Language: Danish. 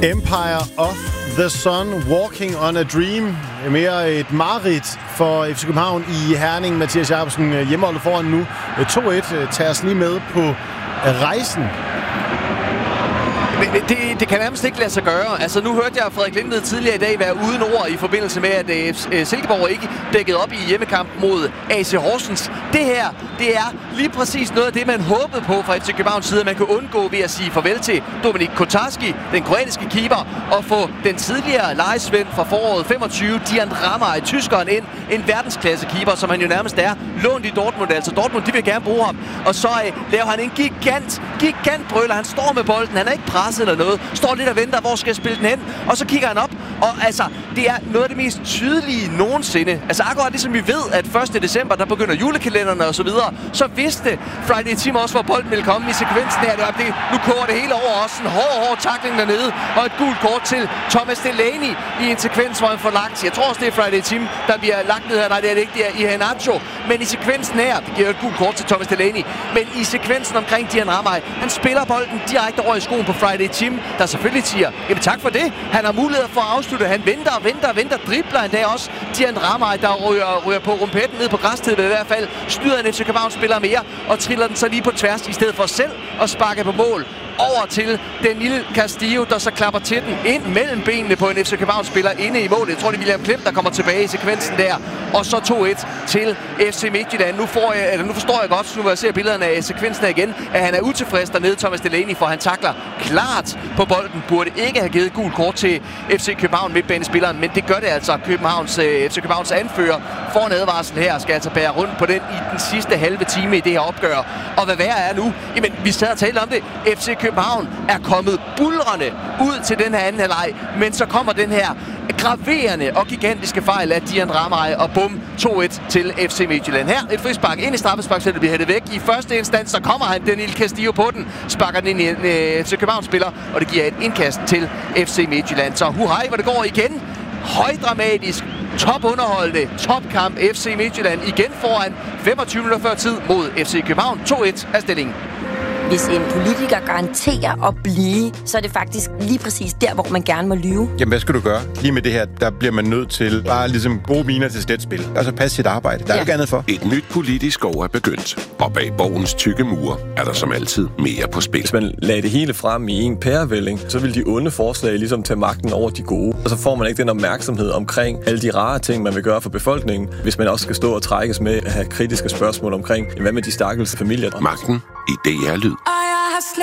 Empire of the Sun, Walking on a Dream. Mere et mareridt for FC København i Herning. Mathias Jacobsen hjemmeholdet foran nu 2-1. Tager os lige med på rejsen. Det kan nærmest ikke lade sig gøre. Altså, nu hørte jeg Frederik Lindved tidligere i dag være uden ord i forbindelse med, at Silkeborg ikke dækkede op i hjemmekamp mod AC Horsens. Det her, det er lige præcis noget af det, man håbede på fra FC Københavns side, at man kunne undgå ved at sige farvel til Dominik Kotarski, den kroatiske keeper, og få den tidligere lejesvend fra foråret 25, Dian Ramay, tyskeren, ind. En verdensklasse keeper, som han jo nærmest er, lånt i Dortmund. Altså, Dortmund, de vil gerne bruge ham. Og så laver han en gigant brøler. Han står med bolden, han er ikke presset eller noget. Står lidt og venter, hvor skal jeg spille den hen? Og så kigger han op, og altså, det er noget af det mest tydelige nogensinde. Altså, akkurat ligesom vi ved, at 1. december, der begynder julekalenderne og så videre, så vidste Friday Team også, hvor bolden ville komme i sekvensen her. Nu koger det hele over også. En hård tackling dernede, og et gult kort til Thomas Delaney i en sekvens, hvor han får lagt. Jeg tror også, det er Friday Team, der bliver lagt ned her. Nej, det er det ikke, det er Iheanacho. Men i sekvensen her, det giver et gult kort til Thomas Delaney, men i sekvensen omkring Dian Ramay, han spiller bolden direkte over i skoen på Friday Team, der selvfølgelig siger, jamen tak for det. Han har mulighed for at afslutte. Han venter, dribler endda også Dian Ramay, der ryger på rumpetten ned på græstiden i hvert fald. Styrer en FC København spiller mere og triller den så lige på tværs i stedet for selv at sparke på mål. Over til den lille Castillo, der så klapper til den ind mellem benene på en FC København-spiller inde i målet. Jeg tror, det er William Klem, der kommer tilbage i sekvensen der. Og så 2-1 til FC Midtjylland. Nu forstår jeg godt, nu hvor jeg ser billederne af sekvensen her igen, at han er utilfreds dernede, Thomas Delaney, for han takler klart på bolden. Burde ikke have givet gul kort til FC København midtbanespilleren, men det gør det altså. FC Københavns anfører får en advarsel her, skal altså bære rundt på den i den sidste halve time i det her opgør. Og hvad værre er nu? Jamen, vi sad og talte om det. FC København er kommet buldrende ud til den her anden halvleg, men så kommer den her graverende og gigantiske fejl af Dian Ramay, og bum, 2-1 til FC Midtjylland. Her et frispark ind i straffesparksfeltet, bliver hættet væk. I første instans, så kommer han, den lille Castillo på den, sparker den ind i en FC København-spiller, og det giver et indkast til FC Midtjylland. Så huhej, hvor det går igen. Højdramatisk, topunderholdende, topkamp FC Midtjylland igen foran 25 minutter før tid mod FC København. 2-1 er stillingen. Hvis en politiker garanterer at blive, så er det faktisk lige præcis der, hvor man gerne må lyve. Jamen, hvad skal du gøre? Lige med det her, der bliver man nødt til bare ligesom gode miner til sletspil. Altså passe sit arbejde. Der er jo ikke andet for. Et nyt politisk år er begyndt. Og bag borgens tykke mure er der som altid mere på spil. Hvis man lagde det hele frem i en pærevælling, så vil de onde forslag ligesom tage magten over de gode. Og så får man ikke den opmærksomhed omkring alle de rare ting, man vil gøre for befolkningen, hvis man også skal stå og trækkes med at have kritiske spørgsmål omkring, hvad med de stakkels familier. Magten i DR Lyd.